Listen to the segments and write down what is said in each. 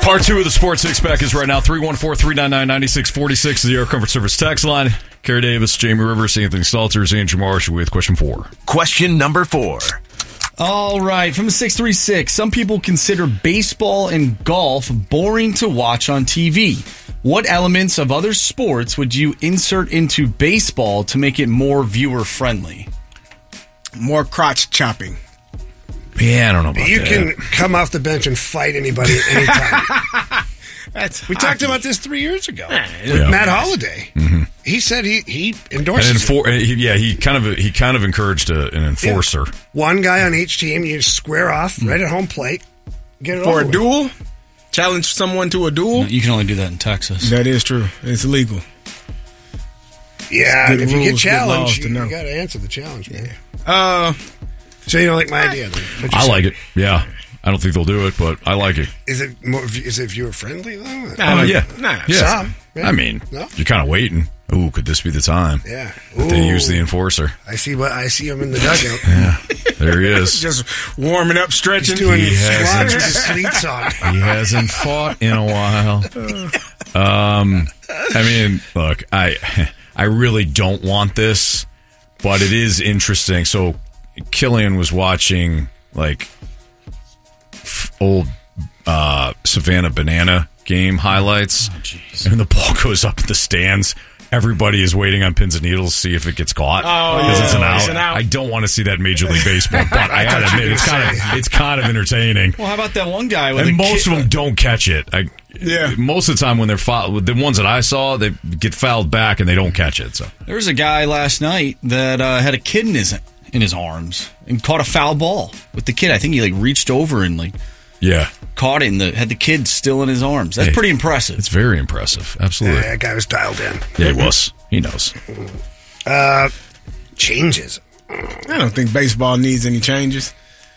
Part 2 of the Sports Six-Pack is right now. 314-399-9646 is the Air Comfort Service text line. Kerry Davis, Jamie Rivers, Anthony Stalters, Andrew Marsh with question 4. Question number 4. All right, from the 636, some people consider baseball and golf boring to watch on TV. What elements of other sports would you insert into baseball to make it more viewer-friendly? More crotch chopping. Yeah, I don't know about You that. can come off the bench and fight anybody at any time. We talked about this 3 years ago with Matt Holliday. Mm-hmm. He said he endorses he kind of encouraged an enforcer. Yeah. One guy on each team, you square off right at home plate, get it for over a duel. Challenge someone to a duel. No, you can only do that in Texas. That is true. It's illegal. Yeah, and if you get rules, challenged, good laws to know. you got to answer the challenge, man. Yeah. So you don't like my idea? Then? I like it. Yeah, I don't think they'll do it, but I like it. Is it viewer friendly though? Yeah. Some. Yeah. I mean, No? you're kind of waiting. Ooh, could this be the time? Yeah. They use the enforcer. I see him in the dugout. Yeah, there he is. Just warming up, stretching. He's doing He squats hasn't- with his cleats on. He hasn't fought in a while. I mean, look, I really don't want this, but it is interesting. So Killian was watching like old Savannah Banana game highlights, and the ball goes up in the stands. Everybody is waiting on pins and needles to see if it gets caught because it's an out. I don't want to see that in Major League Baseball, but I gotta admit it's kind of entertaining. Well, how about that one guy? With And most of them don't catch it. Most of the time when they're fouled, the ones that I saw, they get fouled back and they don't catch it. So There was a guy last night that had a kid in his arms and caught a foul ball with the kid. I think he reached over and caught it and had the kid still in his arms. That's pretty impressive. It's very impressive. Absolutely. That guy was dialed in. Yeah, he was. He knows. Changes. I don't think baseball needs any changes.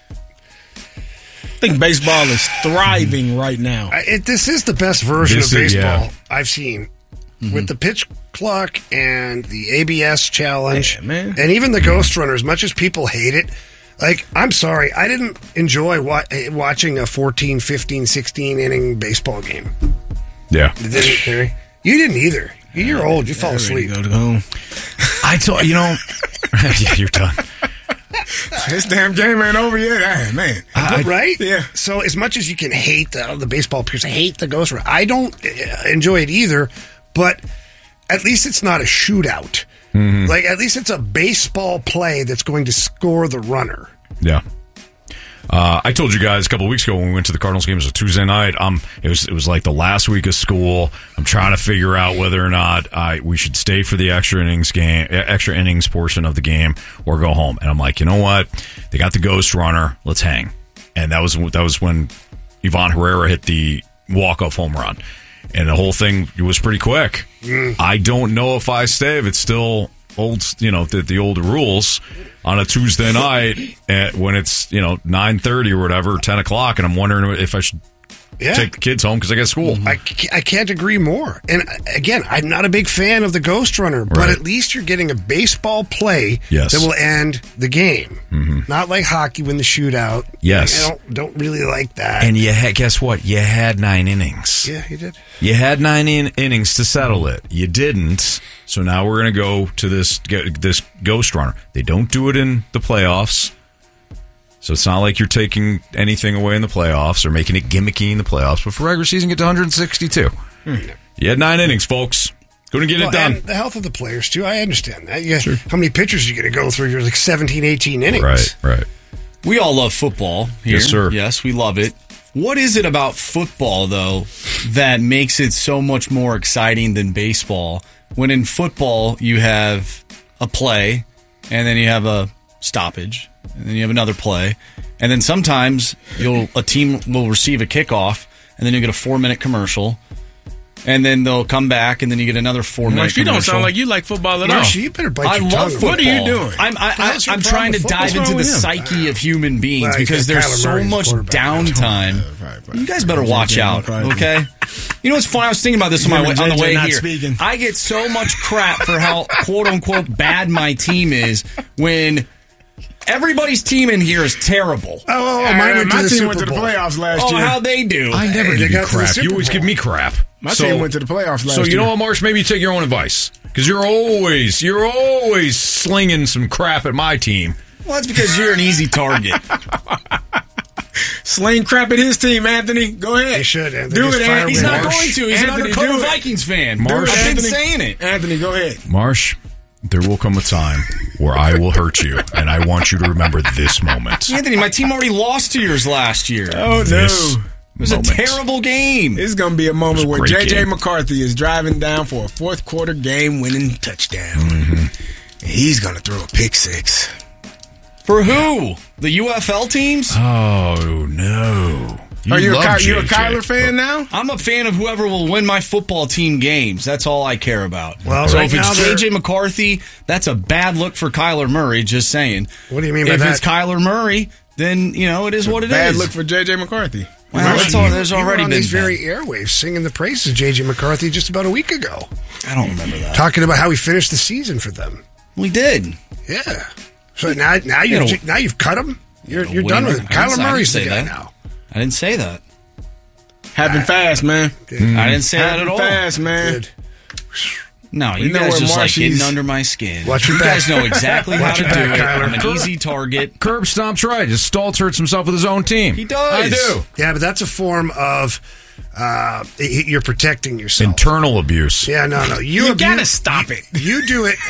I think baseball is thriving right now. This is the best version of baseball I've seen. Mm-hmm. With the pitch clock and the ABS challenge, man. And even the Ghost Runner, as much as people hate it, I'm sorry, I didn't enjoy watching a 14, 15, 16 inning baseball game. Yeah. Didn't, Terry? You didn't either. You're old. You fall asleep. Go to home. I told yeah, you're done. This damn game ain't over yet, man. Right? Yeah. So as much as you can hate the baseball players, I hate the Ghost Runner. I don't enjoy it either, but at least it's not a shootout. Mm-hmm. At least it's a baseball play that's going to score the runner. Yeah. I told you guys a couple of weeks ago when we went to the Cardinals game, it was a Tuesday night. It was like the last week of school. I'm trying to figure out whether or not we should stay for the extra innings portion of the game or go home. And I'm like, you know what? They got the Ghost Runner. Let's hang. And that was when Ivan Herrera hit the walk-off home run. And the whole thing was pretty quick. I don't know if I stay, if it's still old, the older rules on a Tuesday night when it's, 9:30 or whatever, 10 o'clock, and I'm wondering if I should take the kids home because I got school. I can't agree more. And again, I'm not a big fan of the Ghost Runner, but at least you're getting a baseball play that will end the game. Mm-hmm. Not like hockey when the shootout. Yes. I don't really like that. And guess what? You had 9 innings. Yeah, you did. You had 9 innings to settle it. You didn't. So now we're going to go to this Ghost Runner. They don't do it in the playoffs. So it's not like you're taking anything away in the playoffs or making it gimmicky in the playoffs. But for regular season, get to 162. You had 9 innings, folks. Couldn't get it done. And the health of the players, too. I understand that. Sure. How many pitchers are you going to go through? You're 17, 18 innings. Right. We all love football here. Yes, sir. Yes, we love it. What is it about football, though, that makes it so much more exciting than baseball? When in football, you have a play, and then you have a stoppage, and then you have another play, and then sometimes a team will receive a kickoff, and then you get a 4-minute commercial, and then they'll come back, and then you get another 4-minute commercial. You don't sound like you like football at all. You better bite your tongue. I love football. What are you doing? I'm trying to dive into the psyche of human beings because there's so much downtime. Right. You guys better watch out, okay? You know what's funny? I was thinking about this on the way here. Speaking. I get so much crap for how quote-unquote bad my team is when Everybody's team in here is terrible. Mine went to my the team Super went to the Bowl. playoffs last Oh, year. how'd they do? I never Hey, give they you got to the crap. Super You always Bowl. give me crap. My team went to the playoffs last So year. you know what, Marsh? Maybe take your own advice because you're always slinging some crap at my team. Well, that's because you're an easy target. Sling crap at his team, Anthony. Go ahead. He should, Anthony. Do Just it, fire Anthony. He's not Marsh. going to. He's Anthony, an undercover do it. Vikings fan. Marsh. I've been Anthony. saying it. Anthony, go ahead. Marsh, there will come a time where I will hurt you, and I want you to remember this moment. Anthony, my team already lost to yours last year. Oh, This no. It was a terrible game. It's going to be a moment It was where a great J.J. game. McCarthy is driving down for a fourth quarter game-winning touchdown. And he's going to throw a pick six. For who? The UFL teams? Oh no! Are you a love JJ, Kyler fan now? I'm a fan of whoever will win my football team games. That's all I care about. Well, so right if it's now they're- J.J. McCarthy, that's a bad look for Kyler Murray, just saying. What do you mean by if that? it's Kyler Murray, then, it is what it is. Bad look for J.J. McCarthy. Well, that's all, there's You were already on been these bad. very airwaves singing the praises of J.J. McCarthy just about a week ago. I don't remember that. Talking about how he finished the season for them. We did. Yeah. So now you've cut him? You're what done do you with him. mean? I didn't Kyler Murray's say the guy that. now. I didn't say that. Happened fast, man. I didn't say that at Happened all. fast, man. Dude, No, you know guys where just like Marshy's- getting under my skin. Watch your you back. guys know exactly how Watch to your do back, it. Kyler. I'm an easy target. Curb stomp's right. Stoltz hurts himself with his own team. He does. I do. Yeah, but that's a form of you're protecting yourself. Internal abuse. Yeah, no. You gotta stop it. You do it.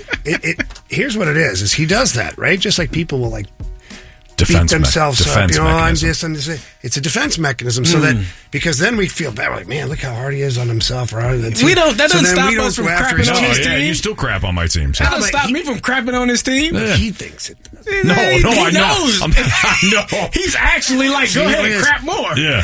Here's what it is he does that, right? Just like people will Defense beat themselves up. defense I'm mechanism. this and this. It's a defense mechanism, so that because then we feel bad. We're like, man, look how hard he is on himself. Or on the team. That So doesn't then stop we don't us from go after crapping his on No, team. his yeah, team. you still crap on my team. So. That doesn't but stop he- me from crapping on his team. But he thinks it. No, He I know. knows. I know. He's actually like, go He ahead and is. crap more. Yeah.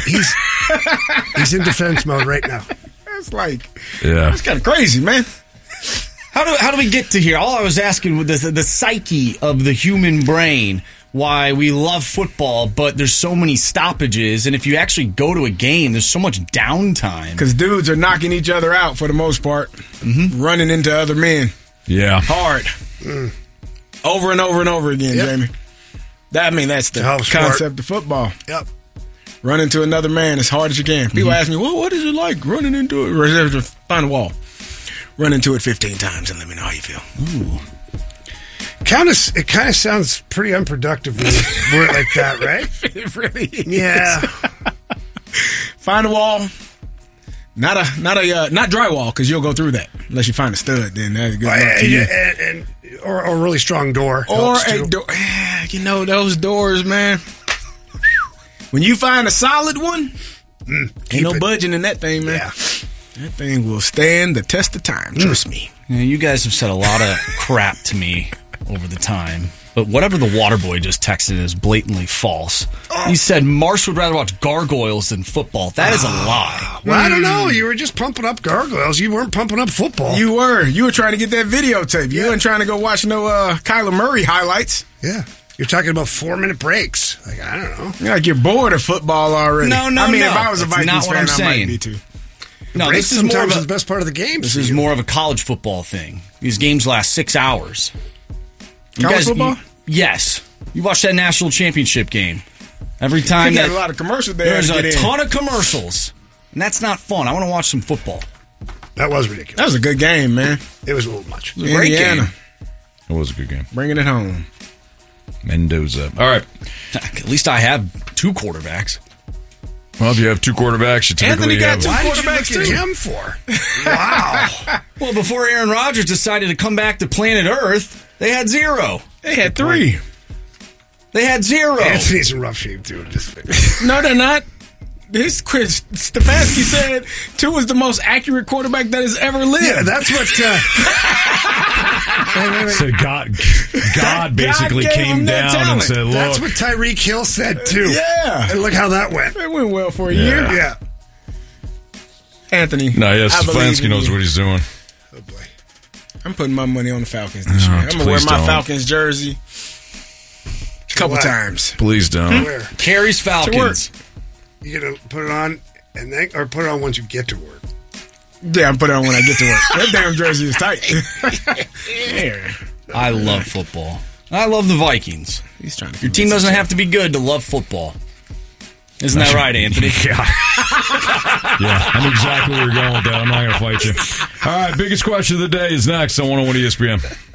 He's in defense mode right now. That's like, Yeah. that's kind of crazy, man. How do we get to here? All I was asking was the psyche of the human brain. Why we love football, but there's so many stoppages, and if you actually go to a game, there's so much downtime. Because dudes are knocking each other out for the most part, running into other men Yeah. hard, over and over and over again. Yep. Jamie, that's the Hell of a sport. concept of football. Yep. Run into another man as hard as you can. People ask me, well, what is it like running into it? Or is it find a wall? Run into it 15 times and let me know how you feel. It kind of sounds pretty unproductive when you word it like that, right? It really is. Yeah. Find a wall. Not drywall, because you'll go through that unless you find a stud. Then that's good luck to you. Or a really strong door. Or helps a too. door. Those doors, man. When you find a solid one, ain't no it. budging in that thing, man. Yeah. That thing will stand the test of time. Trust me. You guys have said a lot of crap to me over the time, but whatever the water boy just texted is blatantly false. He said Marsh would rather watch gargoyles than football. That is a lie. Well, I don't know. You were just pumping up gargoyles. You weren't pumping up football. You were trying to get that videotape. You weren't trying to go watch no Kyler Murray highlights. Yeah. You're talking about 4-minute breaks. Like, I don't know. You're like you're bored of football already. No, I mean, no. if I was a That's Vikings not what fan, I'm I might saying. be too. No, Breaks this is more sometimes of is a, the best part of the game. this is more of a college football thing. These games last 6 hours. You College football? Yes. You watch that national championship game. Every time You got that a lot of commercials there. there's to a get in. ton of commercials, and that's not fun. I want to watch some football. That was ridiculous. That was a good game, man. It was a little much. a great Indiana, game. It was a good game. bringing it home. Mendoza. All right. At least I have 2 quarterbacks. Well, if you have 2 quarterbacks, you typically Anthony got have 2 Why did you quarterbacks look at too. him for? Wow. Well, before Aaron Rodgers decided to come back to planet Earth, they had 0. They had 3. They had 0. Anthony's in rough shape, too. Just No, they're not. This Chris Stefanski said 2 is the most accurate quarterback that has ever lived. yeah, that's what. So God basically gave came him that down and talent. said, That's look. what Tyreek Hill said, too. Yeah. And look how that went. It went well for a year. Yeah. Anthony. No, yes, I believe Stefanski in knows you. what he's doing. Oh, boy. I'm putting my money on the Falcons this year. I'm going to wear please my don't. Falcons jersey a couple What? times. Please don't. Where? Carries Falcons. You going to put it on and then, or put it on once you get to work? Yeah, I'm putting it on when I get to work. That damn jersey is tight. Yeah. I love football. I love the Vikings. He's trying to. Your team doesn't have to be good to love football. Isn't that right, Anthony? Yeah. Yeah, I knew exactly where you're going with that. I'm not going to fight you. All right, biggest question of the day is next on 101 ESPN.